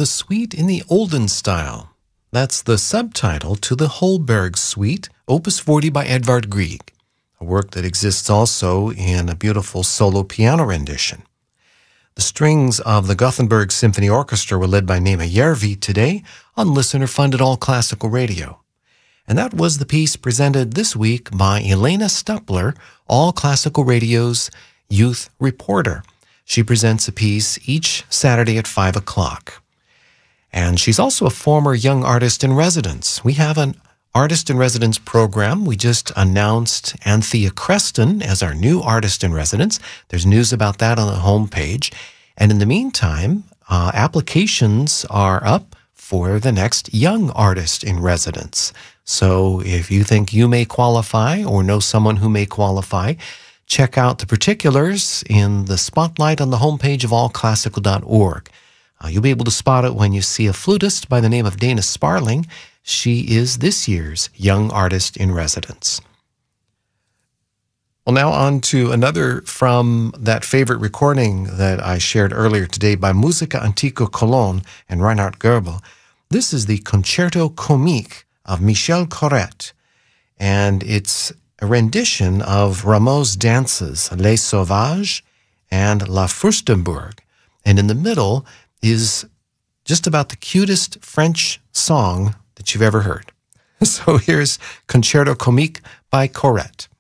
The Suite in the Olden Style. That's the subtitle to the Holberg Suite, Opus 40 by Edvard Grieg, a work that exists also in a beautiful solo piano rendition. The strings of the Gothenburg Symphony Orchestra were led by Nema Järvi today on listener-funded All Classical Radio. And that was the piece presented this week by Elena Stupler, All Classical Radio's youth reporter. She presents a piece each Saturday at 5 o'clock. And she's also a former young artist in residence. We have an artist in residence program. We just announced Anthea Creston as our new artist in residence. There's news about that on the homepage. And in the meantime, applications are up for the next young artist in residence. So if you think you may qualify or know someone who may qualify, check out the particulars in the spotlight on the homepage of allclassical.org. You'll be able to spot it when you see a flutist by the name of Dana Sparling. She is this year's Young Artist in Residence. Well, now on to another from that favorite recording that I shared earlier today by Musica Antico Cologne and Reinhard Goebel. This is the Concerto Comique of Michel Corrette, and it's a rendition of Rameau's dances, Les Sauvages and La Furstenberg. And in the middle is just about the cutest French song that you've ever heard. So here's Concerto Comique by Corrette.